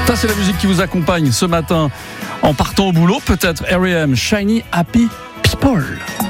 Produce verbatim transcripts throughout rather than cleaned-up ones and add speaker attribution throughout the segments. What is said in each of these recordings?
Speaker 1: Ça, c'est la musique qui vous accompagne ce matin en partant au boulot. Peut-être R E M, Shiny Happy People.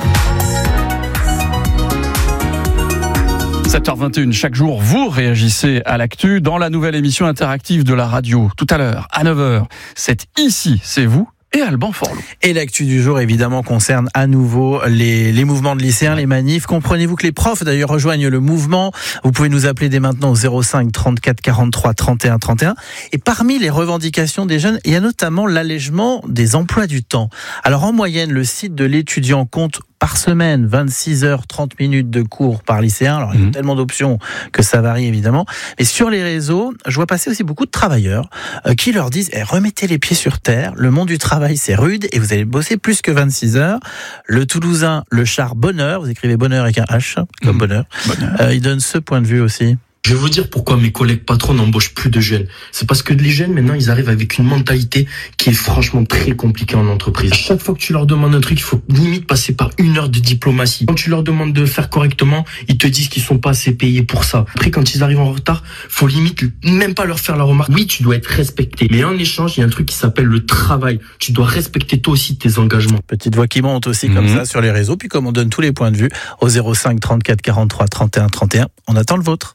Speaker 1: sept heures vingt et une, chaque jour, vous réagissez à l'actu dans la nouvelle émission interactive de la radio. Tout à l'heure, à neuf heures, c'est Ici, c'est vous. Et Alban Forlot.
Speaker 2: Et l'actu du jour, évidemment, concerne à nouveau les, les mouvements de lycéens, les manifs. Comprenez-vous que les profs, d'ailleurs, rejoignent le mouvement. Vous pouvez nous appeler dès maintenant au zéro cinq trente-quatre quarante-trois trente et un trente et un. Et parmi les revendications des jeunes, il y a notamment l'allègement des emplois du temps. Alors, en moyenne, le site de l'étudiant compte par semaine vingt-six heures trente minutes de cours par lycéen. Alors, il y a mmh. tellement d'options que ça varie, évidemment. Et sur les réseaux, je vois passer aussi beaucoup de travailleurs euh, qui leur disent eh, « Remettez les pieds sur terre, le monde du travail, c'est rude et vous allez bosser plus que vingt-six heures. » Le Toulousain, le char Bonheur, vous écrivez Bonheur avec un H, comme mmh. bonheur, bonheur. Euh, il donne ce point de vue aussi.
Speaker 3: Je vais vous dire pourquoi mes collègues patrons n'embauchent plus de jeunes. C'est parce que les jeunes, maintenant, ils arrivent avec une mentalité qui est franchement très compliquée en entreprise. À chaque fois que tu leur demandes un truc, il faut limite passer par une heure de diplomatie. Quand tu leur demandes de faire correctement, ils te disent qu'ils sont pas assez payés pour ça. Après, quand ils arrivent en retard, faut limite même pas leur faire la remarque. Oui, tu dois être respecté. Mais en échange, il y a un truc qui s'appelle le travail. Tu dois respecter toi aussi tes engagements.
Speaker 2: Petite voix qui monte aussi mmh. comme ça sur les réseaux. Puis comme on donne tous les points de vue au zéro cinq trente-quatre quarante-trois trente et un trente et un, on attend le vôtre.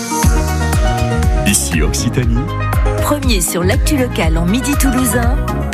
Speaker 4: Ici Occitanie.
Speaker 5: Premier sur l'actu locale en midi toulousain.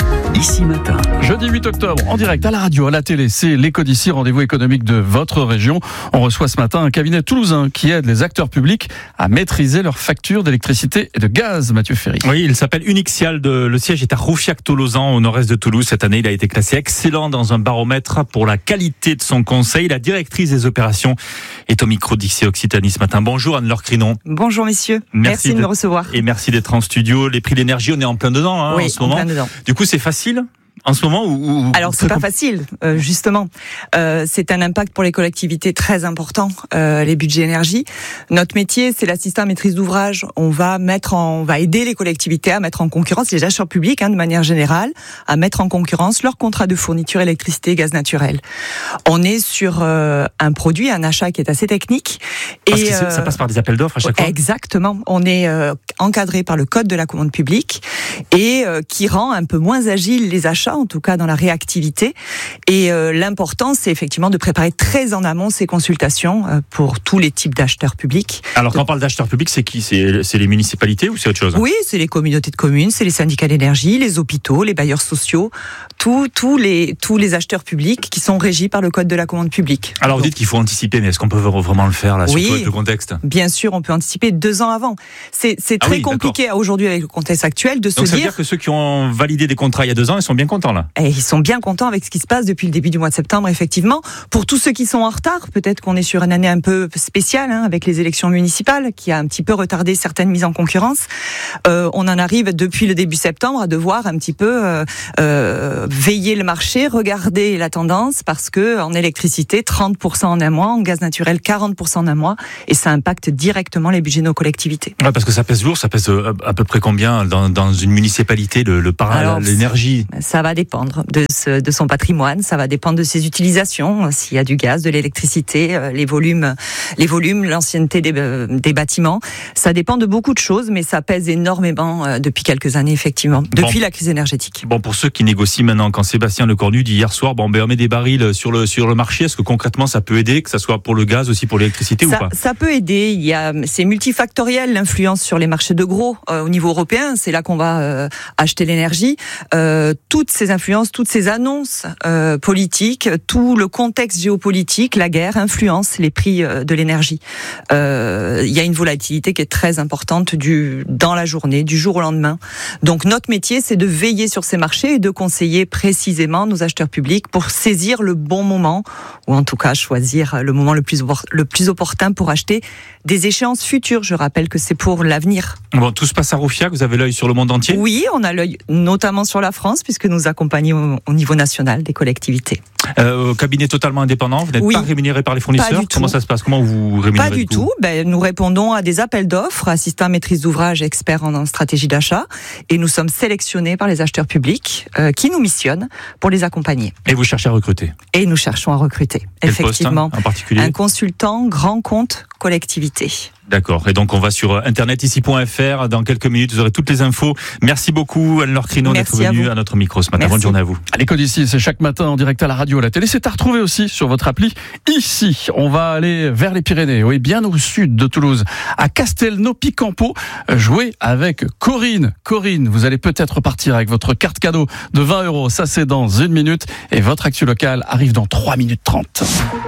Speaker 4: Ici Matin.
Speaker 1: Jeudi huit octobre, en direct à la radio, à la télé, c'est l'Éco d'ici, rendez-vous économique de votre région. On reçoit ce matin un cabinet toulousain qui aide les acteurs publics à maîtriser leurs factures d'électricité et de gaz. Mathieu Ferry.
Speaker 6: Oui, il s'appelle Unixial. De, le siège est à Roufiac-Tolosan, au nord-est de Toulouse. Cette année, il a été classé excellent dans un baromètre pour la qualité de son conseil. La directrice des opérations est au micro d'Ici Occitanie ce matin. Bonjour Anne-Laure Crinon.
Speaker 7: Bonjour messieurs, merci, merci de, de me recevoir.
Speaker 6: Et merci d'être en studio. Les prix de l'énergie, on est en plein dedans hein,
Speaker 7: oui,
Speaker 6: en ce moment.
Speaker 7: En plein dedans.
Speaker 6: Du coup, c'est facile en ce moment ou, ou
Speaker 7: Alors c'est pas
Speaker 6: compl-
Speaker 7: facile, euh, justement. Euh, c'est un impact pour les collectivités très important, euh, les budgets énergie. Notre métier, c'est l'assistant à maîtrise d'ouvrage. On va mettre, en, on va aider les collectivités à mettre en concurrence les acheteurs publics, hein, de manière générale, à mettre en concurrence leurs contrats de fourniture électricité et gaz naturel. On est sur euh, un produit, un achat qui est assez technique.
Speaker 6: Parce
Speaker 7: et
Speaker 6: que
Speaker 7: euh,
Speaker 6: ça passe par des appels d'offres à chaque fois.
Speaker 7: Exactement. On est euh, encadré par le code de la commande publique et euh, qui rend un peu moins agile les achats, en tout cas dans la réactivité. Et euh, l'important, c'est effectivement de préparer très en amont ces consultations euh, pour tous les types d'acheteurs publics.
Speaker 6: Alors quand on parle d'acheteurs publics, c'est qui ? c'est, c'est les municipalités ou c'est autre chose ?
Speaker 7: Oui, c'est les communautés de communes, c'est les syndicats d'énergie, les hôpitaux, les bailleurs sociaux, tous, tous, les, tous les acheteurs publics qui sont régis par le code de la commande publique.
Speaker 6: Alors vous dites qu'il faut anticiper, mais est-ce qu'on peut vraiment le faire là,
Speaker 7: oui,
Speaker 6: surtout avec le contexte ?
Speaker 7: Bien sûr, on peut anticiper deux ans avant. C'est, c'est très ah oui, compliqué d'accord. aujourd'hui avec le contexte actuel de
Speaker 6: Donc
Speaker 7: se
Speaker 6: dire...
Speaker 7: dire...
Speaker 6: ça veut dire que ceux qui ont validé des contrats il y a deux ans, ils sont bien contents là ?
Speaker 7: Et ils sont bien contents avec ce qui se passe depuis le début du mois de septembre, effectivement. Pour tous ceux qui sont en retard, peut-être qu'on est sur une année un peu spéciale, hein, avec les élections municipales, qui a un petit peu retardé certaines mises en concurrence. Euh, on en arrive depuis le début septembre à devoir un petit peu euh, euh, veiller le marché, regarder la tendance, parce que en électricité, trente pour cent en un mois, en gaz naturel, quarante pour cent en un mois, et ça impacte directement les budgets de nos collectivités.
Speaker 6: Ouais, parce que ça pèse lourd, ça pèse à peu près combien dans, dans une municipalité, le, le para, Alors, l'énergie ?
Speaker 7: Ça va dépendre de, ce, de son patrimoine, ça va dépendre de ses utilisations, s'il y a du gaz, de l'électricité, les volumes, les volumes, l'ancienneté des, des bâtiments. Ça dépend de beaucoup de choses, mais ça pèse énormément depuis quelques années, effectivement, depuis bon, la crise énergétique.
Speaker 6: Bon, pour ceux qui négocient maintenant, quand Sébastien Lecornu dit hier soir, bon, ben, on met des barils sur le, sur le marché, est-ce que concrètement ça peut aider, que ça soit pour le gaz, aussi pour l'électricité
Speaker 7: ça,
Speaker 6: ou pas ?
Speaker 7: Ça peut aider, il y a, c'est multifactoriel l'influence sur les marchés de gros euh, au niveau européen, c'est là qu'on va euh, acheter l'énergie. Euh, toutes ces influences, toutes ces annonces euh, politiques, tout le contexte géopolitique, la guerre influence les prix euh, de l'énergie. Euh, il y a une volatilité qui est très importante du, dans la journée, du jour au lendemain. Donc notre métier, c'est de veiller sur ces marchés et de conseiller précisément nos acheteurs publics pour saisir le bon moment, ou en tout cas choisir le moment le plus, le plus opportun pour acheter des échéances futures. Je rappelle que c'est pour l'avenir.
Speaker 6: Bon, tout se passe à Roufiac, vous avez l'œil sur le monde entier ?
Speaker 7: Oui, on a l'œil notamment sur la France, puisque nous accompagnons au niveau national des collectivités.
Speaker 6: Euh, cabinet totalement indépendant, vous n'êtes
Speaker 7: Oui.
Speaker 6: pas rémunéré par les fournisseurs.
Speaker 7: Pas du
Speaker 6: Comment
Speaker 7: tout.
Speaker 6: ça se passe? Comment vous rémunérez?
Speaker 7: Pas du tout. Ben, nous répondons à des appels d'offres, assistants à maîtrise d'ouvrage, experts en, en stratégie d'achat, et nous sommes sélectionnés par les acheteurs publics euh, qui nous missionnent pour les accompagner.
Speaker 6: Et vous cherchez à recruter?
Speaker 7: Et nous cherchons à recruter.
Speaker 6: Quel
Speaker 7: Effectivement,
Speaker 6: poste, hein, en particulier?
Speaker 7: un consultant grand compte collectivité.
Speaker 6: D'accord. Et donc, on va sur internet ici point f r. Dans quelques minutes, vous aurez toutes les infos. Merci beaucoup, Anne-Laure Crino, d'être
Speaker 7: Merci à
Speaker 6: venue
Speaker 7: vous.
Speaker 6: à notre micro ce matin.
Speaker 7: Merci.
Speaker 6: Bonne journée à vous.
Speaker 1: L'écho d'ici, c'est chaque matin en direct à la radio, à la télé. C'est à retrouver aussi sur votre appli. Ici, on va aller vers les Pyrénées, oui, bien au sud de Toulouse, à Castelnau-Picampo, jouer avec Corinne. Corinne, vous allez peut-être partir avec votre carte cadeau de vingt euros. Ça, c'est dans une minute. Et votre actu locale arrive dans trois minutes trente.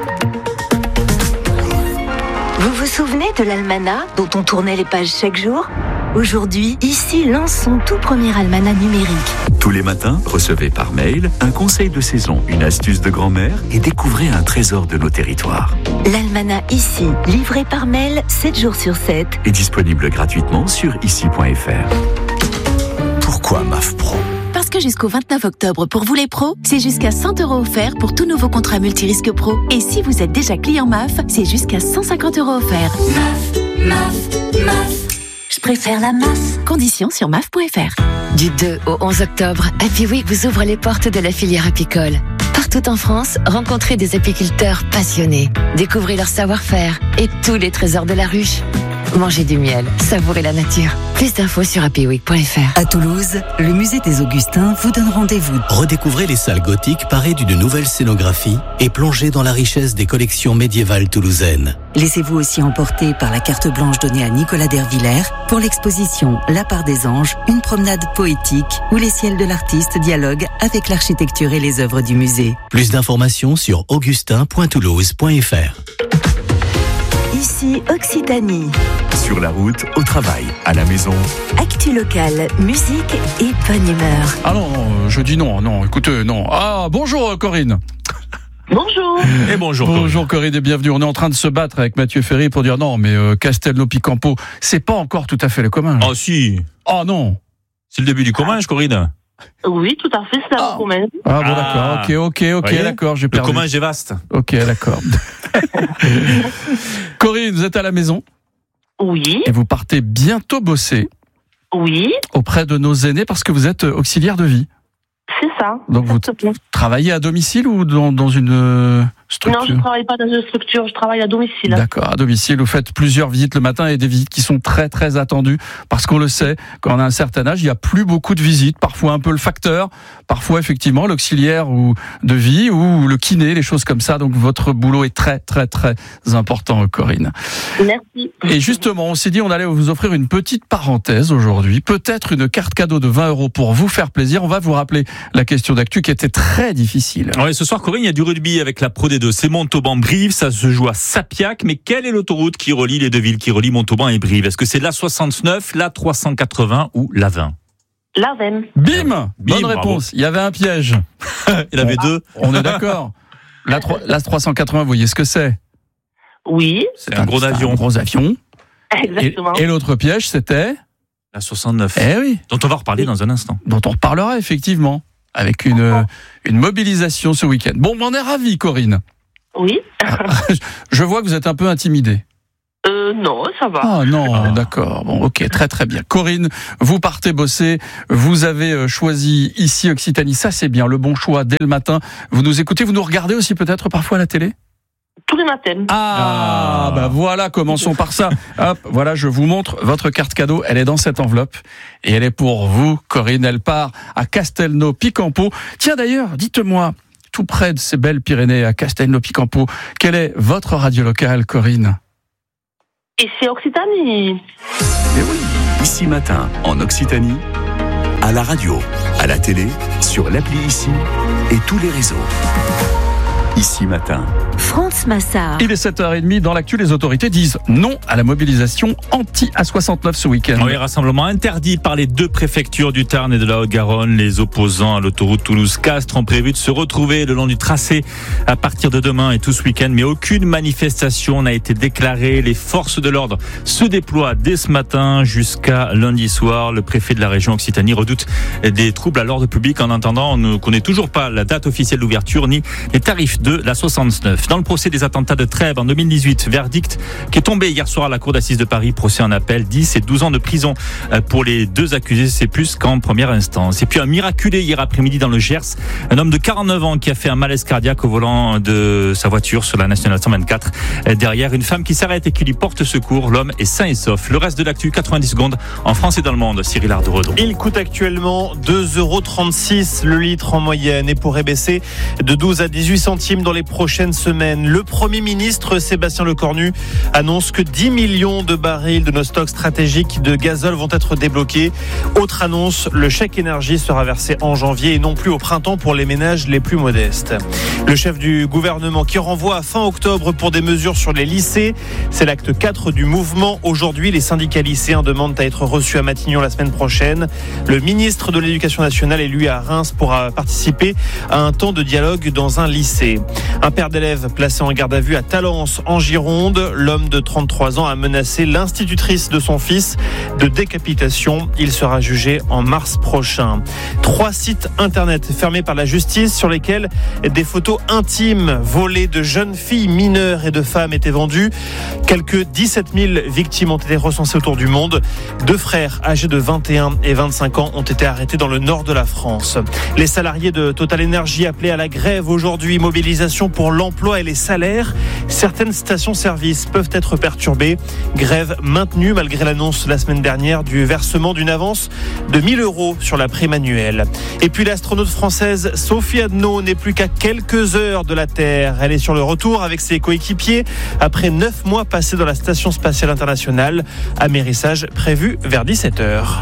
Speaker 5: Vous vous souvenez de l'almanach dont on tournait les pages chaque jour? Aujourd'hui, ici lance son tout premier almanach numérique.
Speaker 4: Tous les matins, recevez par mail un conseil de saison, une astuce de grand-mère et découvrez un trésor de nos territoires.
Speaker 5: L'almanach ici, livré par mail sept jours sur sept.
Speaker 4: Et disponible gratuitement sur ici point f r. Pourquoi M A F Pro?
Speaker 8: Parce que jusqu'au vingt-neuf octobre, pour vous les pros, c'est jusqu'à cent euros offerts pour tout nouveau contrat multirisque pro. Et si vous êtes déjà client M A F, c'est jusqu'à cent cinquante euros offerts.
Speaker 5: M A F, M A F, M A F. Je préfère la M A F.
Speaker 8: Conditions sur M A F point f r.
Speaker 9: Du deux au onze octobre, Happy Week vous ouvre les portes de la filière apicole. Partout en France, rencontrez des apiculteurs passionnés. Découvrez leur savoir-faire et tous les trésors de la ruche. Mangez du miel, savourez la nature. Plus d'infos sur happy week point f r.
Speaker 10: À Toulouse, le musée des Augustins vous donne rendez-vous.
Speaker 11: Redécouvrez les salles gothiques parées d'une nouvelle scénographie et plongez dans la richesse des collections médiévales toulousaines.
Speaker 10: Laissez-vous aussi emporter par la carte blanche donnée à Nicolas Dervillers pour l'exposition La part des anges, une promenade poétique où les ciels de l'artiste dialoguent avec l'architecture et les œuvres du musée.
Speaker 11: Plus d'informations sur augustin point toulouse point f r.
Speaker 5: Ici Occitanie.
Speaker 4: Sur la route, au travail, à la maison.
Speaker 5: Actu locale, musique et bonne humeur.
Speaker 1: Ah non, non, je dis non, non, écoutez, non. Ah, bonjour Corinne.
Speaker 12: Bonjour.
Speaker 6: Et bonjour.
Speaker 1: Bonjour Corinne et bienvenue. On est en train de se battre avec Mathieu Ferry pour dire non, mais euh, Castelnau-Picampo, c'est pas encore tout à fait le commun.
Speaker 6: Ah si.
Speaker 1: Oh non.
Speaker 6: C'est le début du commun, Corinne.
Speaker 12: Oui, tout à fait, c'est la
Speaker 1: Ah.
Speaker 12: commun.
Speaker 1: Ah bon,
Speaker 6: Ah.
Speaker 1: d'accord, ok, ok, ok,
Speaker 6: Voyez,
Speaker 1: d'accord, j'ai
Speaker 6: Le
Speaker 1: perdu.
Speaker 6: commun, j'ai vaste.
Speaker 1: Ok, d'accord. Corinne, vous êtes à la maison
Speaker 12: Oui,
Speaker 1: et vous partez bientôt bosser
Speaker 12: oui,
Speaker 1: auprès de nos aînés parce que vous êtes auxiliaire de vie.
Speaker 12: c'est ça.
Speaker 1: Donc vous
Speaker 12: Exactement.
Speaker 1: travaillez à domicile ou dans, dans une euh,
Speaker 12: Non,
Speaker 1: structure?
Speaker 12: je ne travaille pas dans une structure, je travaille à domicile.
Speaker 1: D'accord, à domicile, vous faites plusieurs visites le matin et des visites qui sont très très attendues parce qu'on le sait, quand on a un certain âge, il n'y a plus beaucoup de visites, parfois un peu le facteur, parfois effectivement l'auxiliaire ou de vie ou le kiné, les choses comme ça. Donc votre boulot est très très très important, Corinne.
Speaker 12: Merci.
Speaker 1: Et justement, on s'est dit on allait vous offrir une petite parenthèse aujourd'hui, peut-être une carte cadeau de vingt euros pour vous faire plaisir. On va vous rappeler la question d'actu qui était très difficile.
Speaker 6: Ouais, ce soir, Corinne, il y a du rugby avec la Pro D deux. C'est Montauban-Brive, ça se joue à Sapiac. Mais quelle est l'autoroute qui relie les deux villes, qui relie Montauban et Brive? Est-ce que c'est l'A soixante-neuf, l'A trois cent quatre-vingts ou l'A vingt?
Speaker 12: La V E M.
Speaker 1: Bim,
Speaker 6: Bim,
Speaker 1: bonne réponse.
Speaker 6: bravo.
Speaker 1: Il y avait un piège.
Speaker 6: Il y en avait deux.
Speaker 1: On est d'accord. La, trois- la trois cent quatre-vingts, vous voyez ce que c'est?
Speaker 12: Oui,
Speaker 6: C'est un gros
Speaker 1: c'est
Speaker 6: avion.
Speaker 1: Un gros avion. Et,
Speaker 12: exactement.
Speaker 1: et l'autre piège, c'était?
Speaker 6: La soixante-neuf.
Speaker 1: Eh oui,
Speaker 6: Dont on va reparler dans un instant.
Speaker 1: dont on reparlera effectivement avec une, euh, une mobilisation ce week-end. Bon, on est ravis, Corinne.
Speaker 12: Oui.
Speaker 1: Je vois que vous êtes un peu intimidée.
Speaker 12: Euh, non, ça va.
Speaker 1: Ah non, d'accord. Bon, ok, très très bien. Corinne, vous partez bosser. Vous avez euh, choisi ici Occitanie. Ça, c'est bien, le bon choix dès le matin. Vous nous écoutez, vous nous regardez aussi peut-être parfois à la télé?
Speaker 12: Tous les matins.
Speaker 1: Ah,
Speaker 6: Ah.
Speaker 1: bah voilà, commençons par ça. Hop, voilà, je vous montre votre carte cadeau. Elle est dans cette enveloppe et elle est pour vous, Corinne. Elle part à Castelnau-Picampo. Tiens d'ailleurs, dites-moi, tout près de ces belles Pyrénées, à Castelnau-Picampo, quelle est votre radio locale, Corinne?
Speaker 12: Et c'est Occitanie.
Speaker 4: Et oui, ici matin, en Occitanie, à la radio, à la télé, sur l'appli Ici et tous les réseaux. Ici matin.
Speaker 5: France Massard.
Speaker 1: Il est sept heures trente. Dans l'actu, les autorités disent non à la mobilisation anti-A soixante-neuf ce week-end.
Speaker 6: Oui, rassemblement interdit par les deux préfectures du Tarn et de la Haute-Garonne. Les opposants à l'autoroute Toulouse-Castres ont prévu de se retrouver le long du tracé à partir de demain et tout ce week-end. Mais aucune manifestation n'a été déclarée. Les forces de l'ordre se déploient dès ce matin jusqu'à lundi soir. Le préfet de la région Occitanie redoute des troubles à l'ordre public. En attendant, on ne connaît toujours pas la date officielle d'ouverture ni les tarifs de la soixante-neuf. Dans le procès des attentats de Trèbes en deux mille dix-huit, verdict qui est tombé hier soir à la cour d'assises de Paris, procès en appel, dix et douze ans de prison pour les deux accusés, c'est plus qu'en première instance. Et puis un miraculé hier après-midi dans le Gers, un homme de quarante-neuf ans qui a fait un malaise cardiaque au volant de sa voiture sur la nationale cent vingt-quatre. Derrière, une femme qui s'arrête et qui lui porte secours. L'homme est sain et sauf. Le reste de l'actu, quatre-vingt-dix secondes en France et dans le monde. Cyril Arduredon.
Speaker 13: Il coûte actuellement deux euros trente-six le litre en moyenne et pourrait baisser de douze à dix-huit centimes dans les prochaines semaines. Le Premier ministre Sébastien Lecornu annonce que dix millions de barils de nos stocks stratégiques de gazole vont être débloqués. Autre annonce, le chèque énergie sera versé en janvier et non plus au printemps pour les ménages les plus modestes. Le chef du gouvernement qui renvoie à fin octobre pour des mesures sur les lycées, c'est l'acte quatre du mouvement. Aujourd'hui, les syndicats lycéens demandent à être reçus à Matignon la semaine prochaine. Le ministre de l'Éducation nationale est lui à Reims pour participer à un temps de dialogue dans un lycée. Un père d'élèves placé en garde à vue à Talence en Gironde. L'homme de trente-trois ans a menacé l'institutrice de son fils de décapitation. Il sera jugé en mars prochain. Trois sites internet fermés par la justice sur lesquels des photos intimes volées de jeunes filles mineures et de femmes étaient vendues. Quelques dix-sept mille victimes ont été recensées autour du monde. Deux frères âgés de vingt et un et vingt-cinq ans ont été arrêtés dans le nord de la France. Les salariés de Total Energy appelés à la grève aujourd'hui. Mobilisation pour l'emploi et les salaires. Certaines stations-service peuvent être perturbées. Grève maintenue malgré l'annonce la semaine dernière du versement d'une avance de mille euros sur la prime annuelle. Et puis l'astronaute française Sophie Adno n'est plus qu'à quelques heures de la Terre. Elle est sur le retour avec ses coéquipiers après neuf mois passés dans la Station spatiale internationale. Amérissage prévu vers dix-sept heures.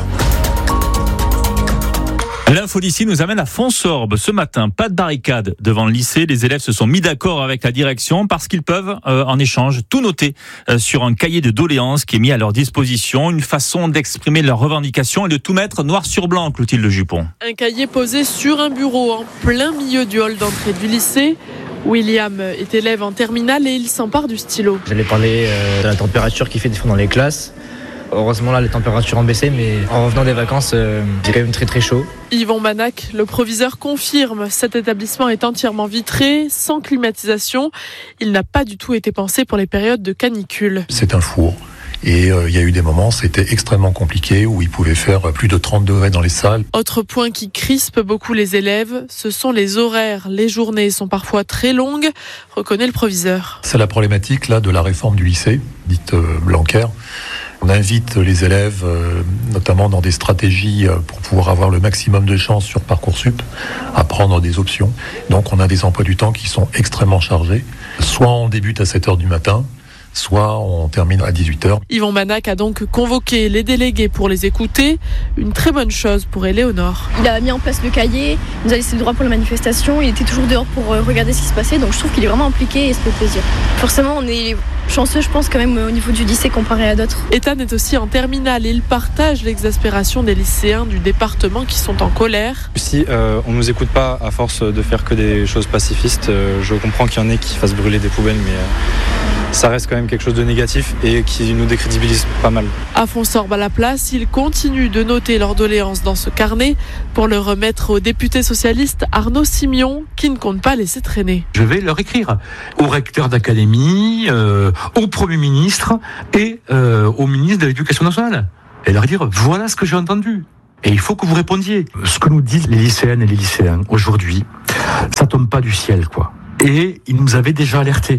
Speaker 6: L'info d'ici nous amène à Fonsorbe. Ce matin, pas de barricade devant le lycée. Les élèves se sont mis d'accord avec la direction parce qu'ils peuvent, euh, en échange, tout noter euh, sur un cahier de doléances qui est mis à leur disposition. Une façon d'exprimer leurs revendications et de tout mettre noir sur blanc, Clotilde Jupon.
Speaker 14: Un cahier posé sur un bureau en plein milieu du hall d'entrée du lycée. William est élève en terminale et il s'empare du stylo.
Speaker 15: J'allais parler euh, de la température qu'il fait des fois dans les classes. Heureusement là les températures ont baissé, mais en revenant des vacances euh, c'est quand même très très chaud.
Speaker 14: Yvon Manac, le proviseur, confirme cet établissement est entièrement vitré, sans climatisation. Il n'a pas du tout été pensé pour les périodes de canicule.
Speaker 16: C'est un four. Et euh, il y a eu des moments, c'était extrêmement compliqué, où il pouvait faire plus de trente degrés dans les salles.
Speaker 14: Autre point qui crispe beaucoup les élèves, ce sont les horaires. Les journées sont parfois très longues, reconnaît le proviseur.
Speaker 16: C'est la problématique là de la réforme du lycée, dite euh, Blanquer. On invite les élèves, euh, notamment dans des stratégies euh, pour pouvoir avoir le maximum de chances sur Parcoursup, à prendre des options. Donc on a des emplois du temps qui sont extrêmement chargés. Soit on débute à sept heures du matin, soit on termine à dix-huit heures.
Speaker 14: Yvon Manac a donc convoqué les délégués pour les écouter. Une très bonne chose pour Éléonore.
Speaker 17: Il a mis en place le cahier, il nous a laissé le droit pour la manifestation, il était toujours dehors pour regarder ce qui se passait, donc je trouve qu'il est vraiment impliqué et ça fait plaisir. Forcément, on est chanceux, je pense, quand même au niveau du lycée comparé à d'autres.
Speaker 14: Ethan est aussi en terminale et il partage l'exaspération des lycéens du département qui sont en colère.
Speaker 18: Si euh, on ne nous écoute pas à force de faire que des choses pacifistes, euh, je comprends qu'il y en ait qui fassent brûler des poubelles, mais euh, ça reste quand même quelque chose de négatif et qui nous décrédibilise pas mal.
Speaker 14: À Fonsorbe à la place, ils continuent de noter leurs doléances dans ce carnet pour le remettre au député socialiste Arnaud Simion, qui ne compte pas laisser traîner.
Speaker 19: Je vais leur écrire au recteur d'académie, euh, au Premier ministre et euh, au ministre de l'Éducation nationale et leur dire voilà ce que j'ai entendu. Et il faut que vous répondiez. Ce que nous disent les lycéennes et les lycéens aujourd'hui, ça tombe pas du ciel, quoi. Et ils nous avaient déjà alertés.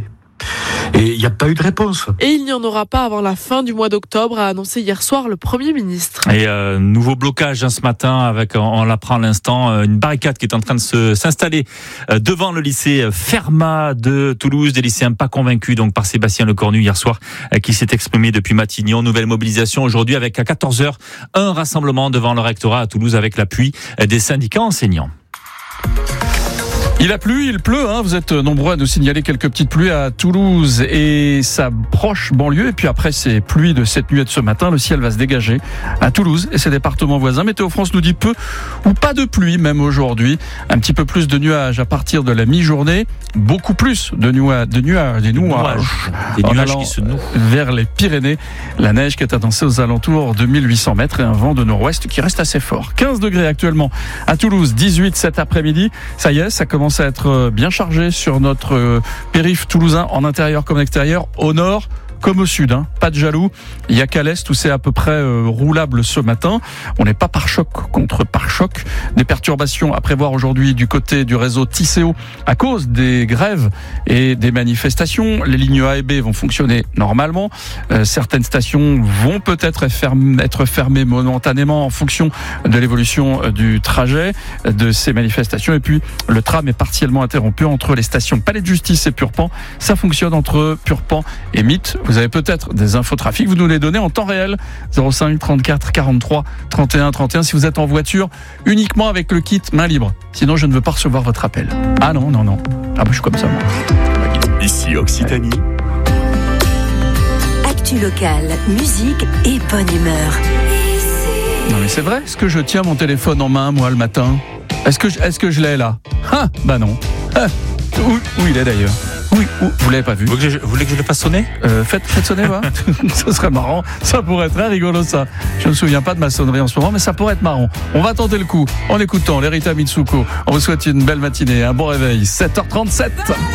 Speaker 19: Et il n'y a pas eu de réponse.
Speaker 14: Et il n'y en aura pas avant la fin du mois d'octobre, a annoncé hier soir le Premier ministre.
Speaker 6: Et euh, nouveau blocage hein, ce matin, avec, on l'apprend à l'instant, une barricade qui est en train de se, s'installer euh, devant le lycée Fermat de Toulouse. Des lycéens pas convaincus donc par Sébastien Lecornu hier soir, euh, qui s'est exprimé depuis Matignon. Nouvelle mobilisation aujourd'hui avec à quatorze heures un rassemblement devant le rectorat à Toulouse avec l'appui des syndicats enseignants.
Speaker 1: Il a plu, il pleut, hein. Vous êtes nombreux à nous signaler quelques petites pluies à Toulouse et sa proche banlieue. Et puis après ces pluies de cette nuit et de ce matin, le ciel va se dégager à Toulouse et ses départements voisins. Météo France nous dit peu ou pas de pluie même aujourd'hui. Un petit peu plus de nuages à partir de la mi-journée. Beaucoup plus de nuages, de nuages, des nuages,
Speaker 6: des
Speaker 1: en
Speaker 6: nuages
Speaker 1: allant
Speaker 6: qui se nouent
Speaker 1: vers les Pyrénées. La neige qui est annoncée aux alentours de mille huit cents mètres et un vent de nord-ouest qui reste assez fort. quinze degrés actuellement à Toulouse, dix-huit cet après-midi. Ça y est, ça commence à être bien chargé sur notre périph' toulousain en intérieur comme en extérieur, au nord comme au sud, hein. Pas de jaloux. Il y a qu'à l'est où c'est à peu près euh, roulable ce matin. On n'est pas pare-choc contre pare-choc. Des perturbations à prévoir aujourd'hui du côté du réseau Tisséo à cause des grèves et des manifestations. Les lignes A et B vont fonctionner normalement. Euh, certaines stations vont peut-être être fermées momentanément en fonction de l'évolution du trajet de ces manifestations. Et puis, le tram est partiellement interrompu entre les stations Palais de Justice et Purpan. Ça fonctionne entre Purpan et Mitte. Vous avez peut-être des infos trafic, vous nous les donnez en temps réel. zéro cinq trente-quatre quarante-trois trente et un trente et un si vous êtes en voiture, uniquement avec le kit main libre. Sinon, je ne veux pas recevoir votre appel. Ah non, non, non. Ah bah, je suis comme ça, moi.
Speaker 4: Ici Occitanie.
Speaker 5: Actu locale, musique et bonne humeur.
Speaker 1: Non mais c'est vrai, est-ce que je tiens mon téléphone en main, moi, le matin ? Est-ce que je, est-ce que je l'ai là ? Ah, bah non. Ah, où, où il est d'ailleurs ? Oui, où, vous l'avez pas vu.
Speaker 6: Vous voulez que je, vous voulez que je le fasse sonner ?
Speaker 1: euh, faites, faites sonner, va. Ça serait marrant. Ça pourrait être très rigolo, ça. Je me souviens pas de ma sonnerie en ce moment, mais ça pourrait être marrant. On va tenter le coup en écoutant l'Erita Mitsuko. On vous souhaite une belle matinée, un bon réveil. sept heures trente-sept.